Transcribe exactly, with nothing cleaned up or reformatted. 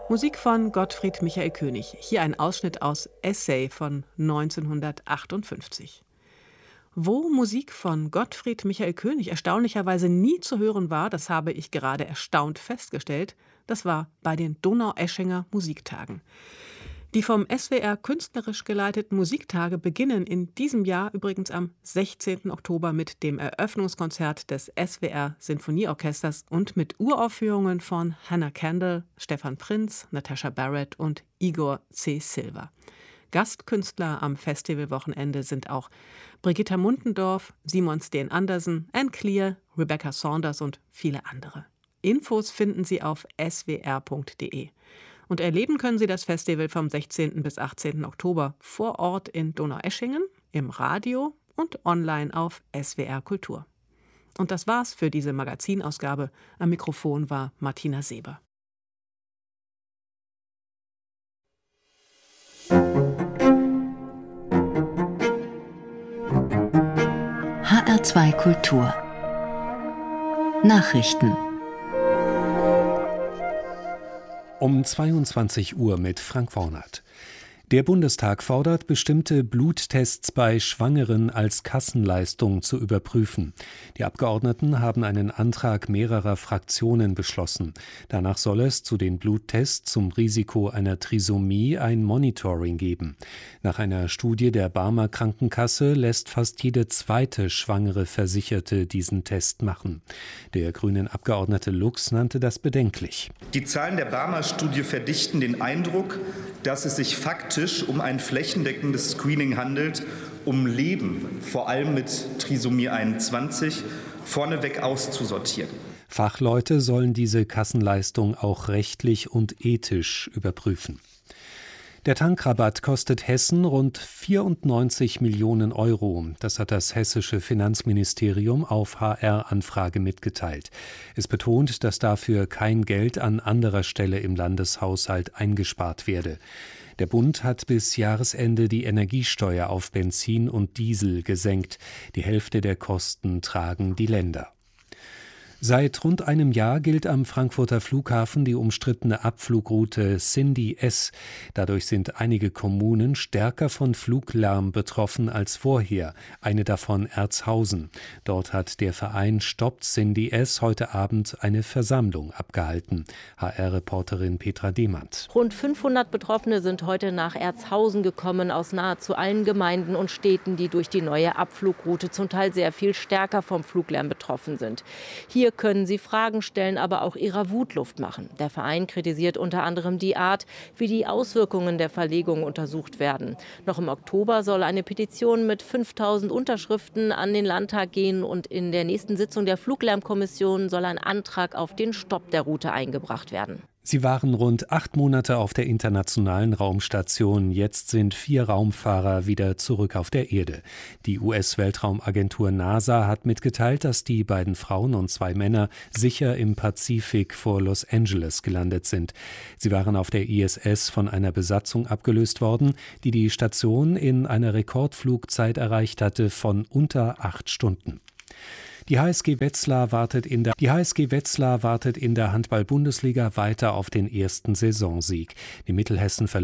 Musik von Gottfried Michael König. Hier ein Ausschnitt aus Essay von neunzehnhundertachtundfünfzig. Wo Musik von Gottfried Michael König erstaunlicherweise nie zu hören war, das habe ich gerade erstaunt festgestellt, das war bei den Donaueschinger Musiktagen. Die vom S W R künstlerisch geleiteten Musiktage beginnen in diesem Jahr übrigens am sechzehnten Oktober mit dem Eröffnungskonzert des S W R Sinfonieorchesters und mit Uraufführungen von Hannah Kendall, Stefan Prinz, Natasha Barrett und Igor C. Silva. Gastkünstler am Festivalwochenende sind auch Brigitta Muntendorf, Simon Steen Andersen, Anne Clear, Rebecca Saunders und viele andere. Infos finden Sie auf s w r punkt d e. Und erleben können Sie das Festival vom sechzehnten bis achtzehnten Oktober vor Ort in Donaueschingen, im Radio und online auf S W R Kultur. Und das war's für diese Magazinausgabe. Am Mikrofon war Martina Seber. H R zwei Kultur Nachrichten Um zweiundzwanzig Uhr mit Frank Wornert. Der Bundestag fordert, bestimmte Bluttests bei Schwangeren als Kassenleistung zu überprüfen. Die Abgeordneten haben einen Antrag mehrerer Fraktionen beschlossen. Danach soll es zu den Bluttests zum Risiko einer Trisomie ein Monitoring geben. Nach einer Studie der Barmer Krankenkasse lässt fast jede zweite schwangere Versicherte diesen Test machen. Der grünen Abgeordnete Lux nannte das bedenklich. Die Zahlen der Barmer Studie verdichten den Eindruck, dass es sich faktisch um ein flächendeckendes Screening handelt, um Leben, vor allem mit Trisomie einundzwanzig, vorneweg auszusortieren. Fachleute sollen diese Kassenleistung auch rechtlich und ethisch überprüfen. Der Tankrabatt kostet Hessen rund vierundneunzig Millionen Euro. Das hat das hessische Finanzministerium auf H R-Anfrage mitgeteilt. Es betont, dass dafür kein Geld an anderer Stelle im Landeshaushalt eingespart werde. Der Bund hat bis Jahresende die Energiesteuer auf Benzin und Diesel gesenkt. Die Hälfte der Kosten tragen die Länder. Seit rund einem Jahr gilt am Frankfurter Flughafen die umstrittene Abflugroute Cindy S. Dadurch sind einige Kommunen stärker von Fluglärm betroffen als vorher, eine davon Erzhausen. Dort hat der Verein Stoppt Cindy S. heute Abend eine Versammlung abgehalten. H R-Reporterin Petra Demand. Rund fünfhundert Betroffene sind heute nach Erzhausen gekommen, aus nahezu allen Gemeinden und Städten, die durch die neue Abflugroute zum Teil sehr viel stärker vom Fluglärm betroffen sind. Hier können sie Fragen stellen, aber auch ihrer Wut Luft machen. Der Verein kritisiert unter anderem die Art, wie die Auswirkungen der Verlegung untersucht werden. Noch im Oktober soll eine Petition mit fünftausend Unterschriften an den Landtag gehen und in der nächsten Sitzung der Fluglärmkommission soll ein Antrag auf den Stopp der Route eingebracht werden. Sie waren rund acht Monate auf der internationalen Raumstation. Jetzt sind vier Raumfahrer wieder zurück auf der Erde. Die U S-Weltraumagentur NASA hat mitgeteilt, dass die beiden Frauen und zwei Männer sicher im Pazifik vor Los Angeles gelandet sind. Sie waren auf der I S S von einer Besatzung abgelöst worden, die die Station in einer Rekordflugzeit erreicht hatte von unter acht Stunden. Die H S G Wetzlar wartet in der Die H S G Wetzlar wartet in der Handball-Bundesliga weiter auf den ersten Saisonsieg. Die Mittelhessen